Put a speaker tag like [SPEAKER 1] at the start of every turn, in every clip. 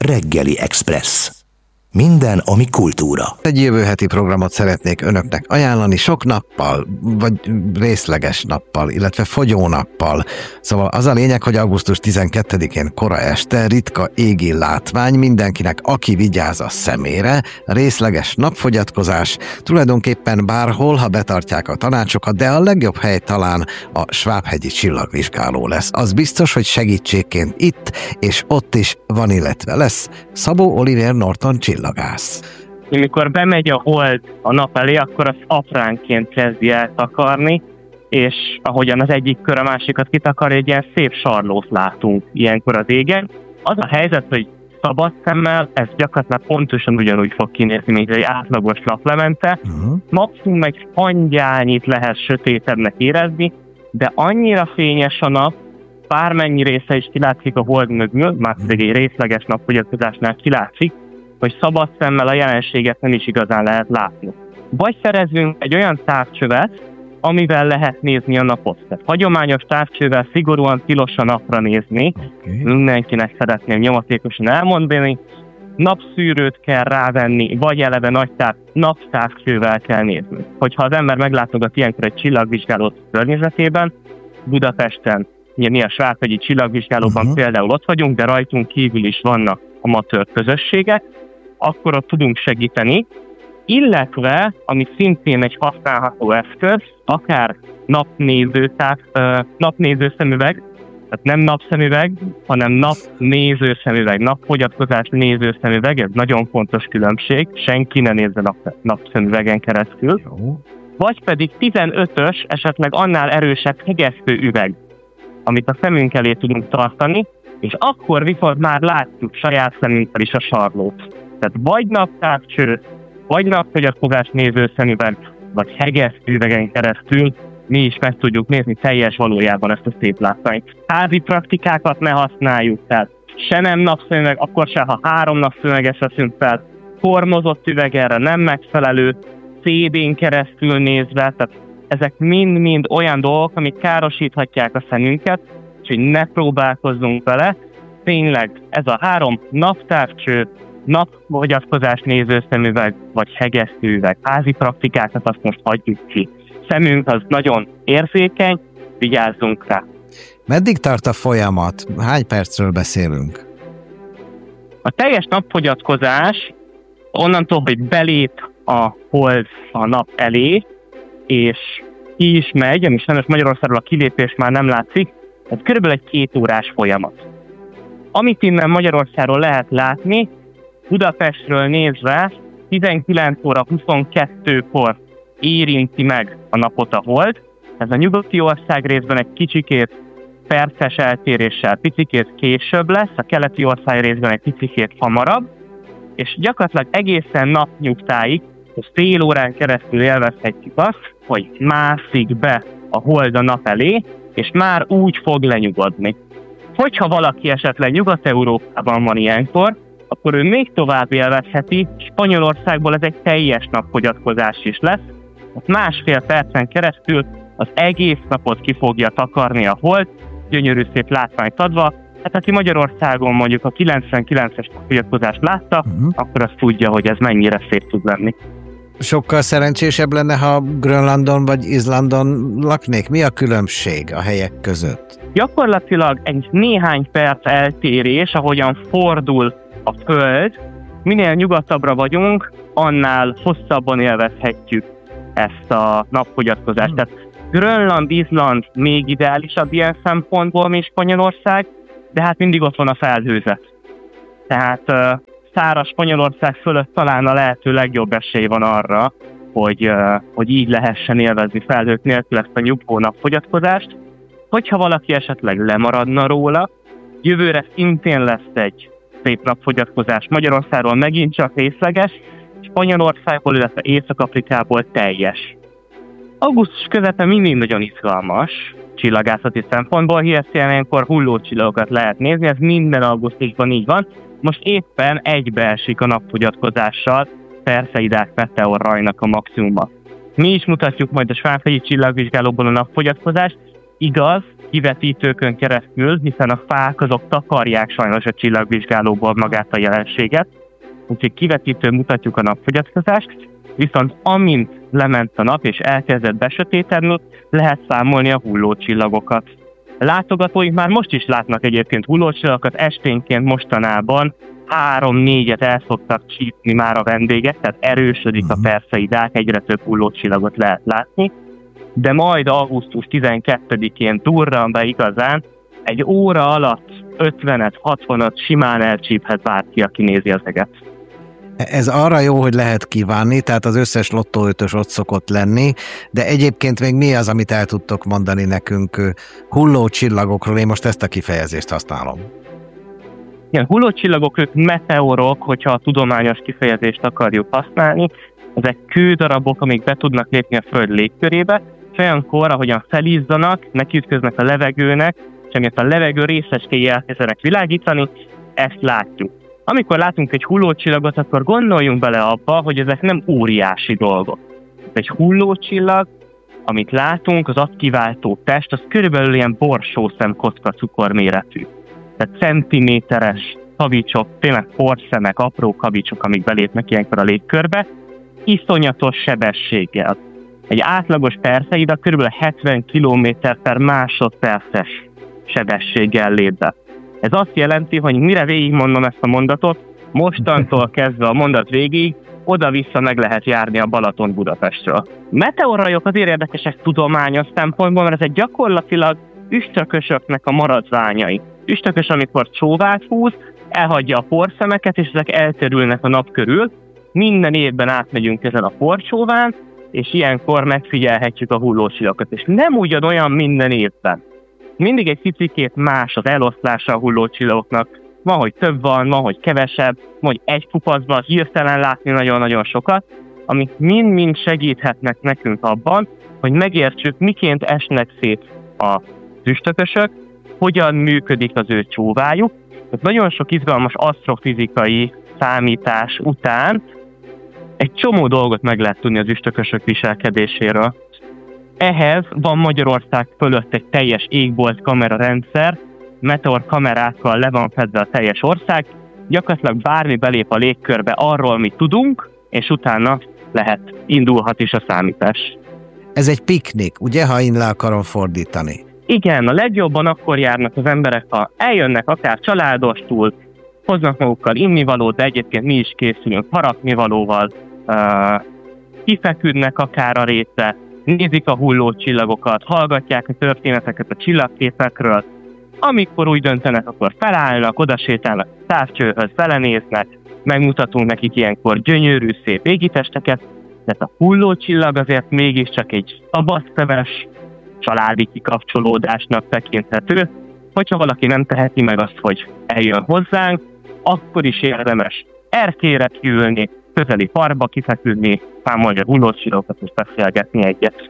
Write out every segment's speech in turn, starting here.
[SPEAKER 1] Reggeli Express. Minden, ami kultúra.
[SPEAKER 2] Egy jövő heti programot szeretnék önöknek ajánlani sok nappal, vagy részleges nappal, illetve fogyónappal. Szóval az a lényeg, hogy augusztus 12-én kora este ritka égi látvány mindenkinek, aki vigyáz a szemére, részleges napfogyatkozás, tulajdonképpen bárhol, ha betartják a tanácsokat, de a legjobb hely talán a Svábhegyi csillagvizsgáló lesz. Az biztos, hogy segítségként itt és ott is van, illetve lesz Szabó Oliver Norton csillagász.
[SPEAKER 3] Amikor bemegy a hold a nap elé, akkor az apránként kezdi eltakarni, és ahogyan az egyik kör a másikat kitakarja, egy ilyen szép sarlót látunk ilyenkor az égen. Az a helyzet, hogy szabad szemmel ez gyakorlatilag pontosan ugyanúgy fog kinézni, mint egy átlagos naplemente. Maximum egy hangyányit lehet sötétebbnek érezni, de annyira fényes a nap, bármennyi része is kilátszik a hold mögül, már pedig egy részleges napfogyatkozásnál kilátszik, hogy szabad szemmel a jelenséget nem is igazán lehet látni. Vagy szerezünk egy olyan távcsövet, amivel lehet nézni a napot. Tehát hagyományos távcsővel szigorúan tilos a napra nézni. Mindenkinek szeretném nyomatékosan elmondani. Napszűrőt kell rávenni, vagy eleve nagy naptávcsővel kell nézni. Hogyha az ember meglátogat ilyenkor egy csillagvizsgálót környezetében, Budapesten, mi a Svábhegyi csillagvizsgálóban például ott vagyunk, de rajtunk kívül is vannak amatőr közösségek, akkor ott tudunk segíteni, illetve, ami szintén egy használható eszköz, akár napnéző szemüveg, tehát nem napszemüveg, hanem napnéző szemüveg, napfogyatkozás néző szemüveg, ez nagyon fontos különbség, senki ne nézze napszemüvegen keresztül. Jó. Vagy pedig 15-ös, esetleg annál erősebb hegesztő üveg, amit a szemünk elé tudunk tartani, és akkor viszont már látjuk saját szemünkkel is a sarlót. Tehát vagy naptávcső, vagy napfogyatkozás néző szemüveg, vagy hegesztő üvegen keresztül mi is meg tudjuk nézni teljes valójában ezt a szép látványt. Házi praktikákat ne használjuk, tehát se nem napszemüveg, akkor se, ha 3 napszemüveget veszünk fel, formozott üveg erre nem megfelelő, CD-n keresztül nézve, tehát ezek mind-mind olyan dolgok, amik károsíthatják a szemünket, úgyhogy ne próbálkozzunk vele. Tényleg ez a 3 naptávcső, napfogyatkozás néző szemüveg, vagy hegesztő üveg. Házi praktikákat azt most hagyjuk ki. Szemünk az nagyon érzékeny, vigyázzunk rá.
[SPEAKER 2] Meddig tart a folyamat? Hány percről beszélünk?
[SPEAKER 3] A teljes napfogyatkozás onnantól, hogy belép a hold a nap elé, és ki is megy, ami sajnos Magyarországról a kilépés már nem látszik, ez körülbelül egy 2 órás folyamat. Amit innen Magyarországról lehet látni, Budapestről nézve 19 óra 22-kor érinti meg a napot a hold. Ez a nyugati ország részben egy kicsikét perces eltéréssel picikét később lesz, a keleti ország részben egy picikét hamarabb, és gyakorlatilag egészen napnyugtáig, fél órán keresztül élvezhetjük azt, hogy mászik be a hold a nap elé, és már úgy fog lenyugodni. Hogyha valaki esetleg Nyugat-Európában van ilyenkor, akkor ő még tovább élvezheti, Spanyolországból ez egy teljes napfogyatkozás is lesz, ott 1,5 percen keresztül az egész napot ki fogja takarni a hold, gyönyörű szép látványt adva. Hát aki Magyarországon mondjuk a 99-es napfogyatkozást látta, akkor azt tudja, hogy ez mennyire szép tud lenni.
[SPEAKER 2] Sokkal szerencsésebb lenne, ha Grönlandon vagy Izlandon laknék. Mi a különbség a helyek között?
[SPEAKER 3] Gyakorlatilag egy néhány perc eltérés, ahogyan fordul a Föld, minél nyugatabbra vagyunk, annál hosszabban élvezhetjük ezt a napfogyatkozást. Tehát Grönland, Izland még ideálisabb ilyen szempontból, mint Spanyolország, de hát mindig ott van a felhőzet. Tehát száraz Spanyolország fölött talán a lehető legjobb esély van arra, hogy így lehessen élvezni felhők nélkül ezt a nyugvó napfogyatkozást. Hogyha valaki esetleg lemaradna róla, jövőre szintén lesz egy szép napfogyatkozás. Magyarországról megint csak részleges, Spanyolországból, illetve Észak-Afrikából teljes. Augusztus közepe mindig nagyon izgalmas csillagászati szempontból, hiszen ilyenkor hullócsillagokat lehet nézni, ez minden augusztusban így van. Most éppen egybeesik a napfogyatkozással Perseidák meteor rajnak a maximuma. Mi is mutatjuk majd a Svábhegyi csillagvizsgálóból a napfogyatkozást, Igaz, kivetítőkön keresztül, hiszen a fák azok takarják sajnos a csillagvizsgálóból magát a jelenséget, úgyhogy kivetítőn mutatjuk a napfogyatkozást, viszont amint lement a nap és elkezdett besötétedni, lehet számolni a hullócsillagokat. A látogatóink már most is látnak egyébként hullócsillagokat, esténként mostanában 3-4-et el szoktak csípni már a vendégek, tehát erősödik a perszeidák, egyre több hullócsillagot lehet látni, de majd augusztus 12-én durran be igazán, egy óra alatt 50-60-at simán elcsíphet bárki, aki nézi az eget.
[SPEAKER 2] Ez arra jó, hogy lehet kívánni, tehát az összes lottó 5-ös ott szokott lenni, de egyébként még mi az, amit el tudtok mondani nekünk hullócsillagokról? Én most ezt a kifejezést használom.
[SPEAKER 3] Igen, hullócsillagok, ők meteorok, hogyha a tudományos kifejezést akarjuk használni. Ezek kődarabok, amik be tudnak lépni a Föld légkörébe, és olyankor, ahogyan felizzanak, nekiütköznek a levegőnek, és amiatt a levegő részecskéi elkezdenek világítani, ezt látjuk. Amikor látunk egy hullócsillagot, akkor gondoljunk bele abba, hogy ezek nem óriási dolgok. Egy hullócsillag, amit látunk, az azt kiváltó test, az körülbelül ilyen borsószem kocka cukorméretű. Tehát centiméteres kavicsok, tényleg porszemek, apró kavicsok, amik belépnek ilyenkor a légkörbe, iszonyatos sebességgel. Egy átlagos perseida kb. 70 km/másodperces sebességgel lép be. Ez azt jelenti, hogy mire végigmondom ezt a mondatot, mostantól kezdve a mondat végig, oda-vissza meg lehet járni a Balaton Budapestről. Meteorrajok azért érdekesek tudományos szempontból, mert ezek gyakorlatilag üstökösöknek a maradványai. Üstökös, amikor csóvát húz, elhagyja a porszemeket, és ezek elterülnek a nap körül. Minden évben átmegyünk ezen a porcsóván, és ilyenkor megfigyelhetjük a hullócsillagokat. És nem ugyanolyan minden évben. Mindig egy picikét más az eloszlása a hullócsillagoknak. Van, hogy több van, hogy kevesebb, vagy egy kupacban hirtelen látni nagyon-nagyon sokat, amik mind-mind segíthetnek nekünk abban, hogy megértsük, miként esnek szét a üstökösök, hogyan működik az ő csóvájuk. Tehát nagyon sok izgalmas asztrofizikai számítás után egy csomó dolgot meg lehet tudni az üstökösök viselkedéséről. Ehhez van Magyarország fölött egy teljes égbolt kamerarendszer, meteor kamerákkal le van fedve a teljes ország, gyakorlatilag bármi belép a légkörbe, arról mi tudunk, és utána indulhat is a számítás.
[SPEAKER 2] Ez egy piknik, ugye, ha én le akarom fordítani?
[SPEAKER 3] Igen, a legjobban akkor járnak az emberek, ha eljönnek akár családostul, hoznak magukkal innivalót, de egyébként mi is készülünk harapnivalóval, kifeküdnek akár a rétre, nézik a hullócsillagokat, hallgatják a történeteket a csillagképekről. Amikor úgy döntenek, akkor felállnak, odasétálnak a távcsőhöz, belenéznek, megmutatunk nekik ilyenkor gyönyörű, szép égitesteket, de a hullócsillag azért mégiscsak egy szabadszíves, családi kikapcsolódásnak tekinthető. Hogyha valaki nem teheti meg azt, hogy eljön hozzánk, akkor is érdemes erkére kiülni, közeli parkba kifeküdni, számolni a hullócsillagokat és beszélgetni egyet.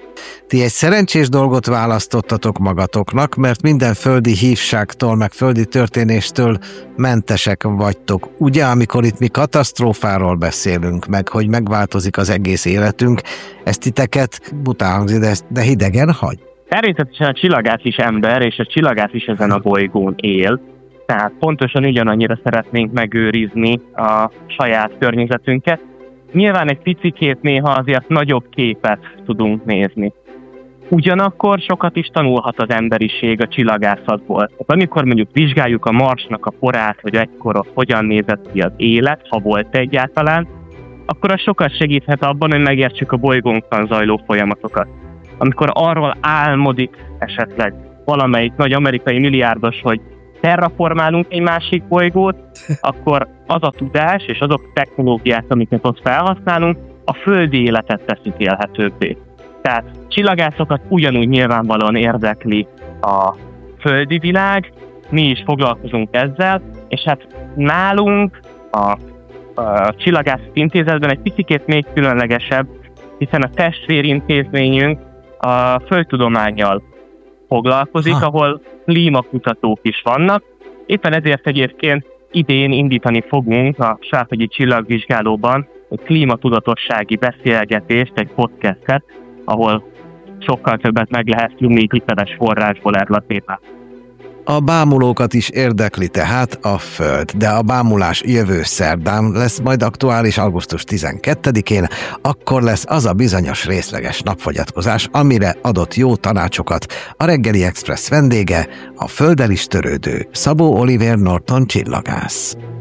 [SPEAKER 2] Ti egy szerencsés dolgot választottatok magatoknak, mert minden földi hívságtól, meg földi történéstől mentesek vagytok. Ugye, amikor itt mi katasztrófáról beszélünk, meg hogy megváltozik az egész életünk, ezt titeket bután hangzik, de hidegen hagy?
[SPEAKER 3] Természetesen a csillagász is ember, és a csillagász is ezen a bolygón él. Tehát pontosan ugyanannyira szeretnénk megőrizni a saját környezetünket. Nyilván egy picikét néha azért nagyobb képet tudunk nézni. Ugyanakkor sokat is tanulhat az emberiség a csillagászatból. Amikor mondjuk vizsgáljuk a Marsnak a porát, hogy ekkor ott hogyan nézett ki az élet, ha volt egyáltalán, akkor az sokat segíthet abban, hogy megértsük a bolygónkban zajló folyamatokat. Amikor arról álmodik esetleg valamelyik nagy amerikai milliárdos, hogy terraformálunk egy másik bolygót, akkor az a tudás és azok technológiák, amiket ott felhasználunk, a földi életet teszik élhetőbbé. Tehát csillagászokat ugyanúgy nyilvánvalóan érdekli a földi világ, mi is foglalkozunk ezzel, és hát nálunk a Csillagászati Intézetben egy picikét még különlegesebb, hiszen a testvérintézményünk a földtudománnyal foglalkozik, ahol klímakutatók is vannak. Éppen ezért egyébként idén indítani fogunk a Sárpagyi Csillagvizsgálóban egy klímatudatossági beszélgetést, egy podcastet, ahol sokkal többet meg lehet tudni hiteles forrásból erről a témát.
[SPEAKER 2] A bámulókat is érdekli tehát a Föld, de a bámulás jövő szerdán lesz majd aktuális, augusztus 12-én, akkor lesz az a bizonyos részleges napfogyatkozás, amire adott jó tanácsokat a Reggeli Express vendége, a földdel is törődő Szabó Olivér Norton csillagász.